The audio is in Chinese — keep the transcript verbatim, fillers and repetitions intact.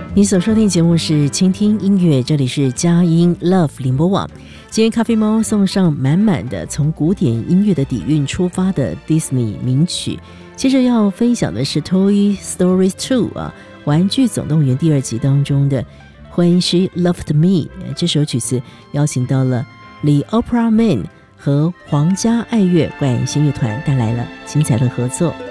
你所收听节目是倾听音乐，这里是佳音 Love 联播网。今天咖啡猫送上满满的从古典音乐的底蕴出发的 Disney 名曲。接着要分享的是 Toy Story 二 啊，玩具总动员第二集当中的 When She Loved Me， 这首曲子邀请到了 The Opera Man 和皇家爱乐管弦乐团带来了精彩的合作。